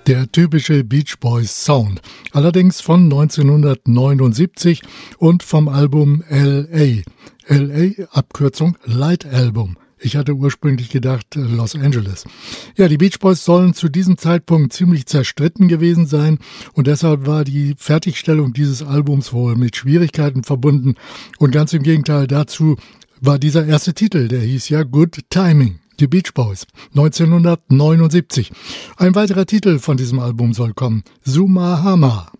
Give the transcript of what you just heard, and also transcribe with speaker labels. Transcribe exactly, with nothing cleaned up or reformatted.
Speaker 1: Der typische Beach Boys Sound, allerdings von neunzehnhundertneunundsiebzig und vom Album L A. L A, Abkürzung Light Album. Ich hatte ursprünglich gedacht Los Angeles. Ja, die Beach Boys sollen zu diesem Zeitpunkt ziemlich zerstritten gewesen sein und deshalb war die Fertigstellung dieses Albums wohl mit Schwierigkeiten verbunden und ganz im Gegenteil dazu war dieser erste Titel, der hieß ja Good Timing. Die Beach Boys, neunzehnhundertneunundsiebzig. Ein weiterer Titel von diesem Album soll kommen, Sumahama.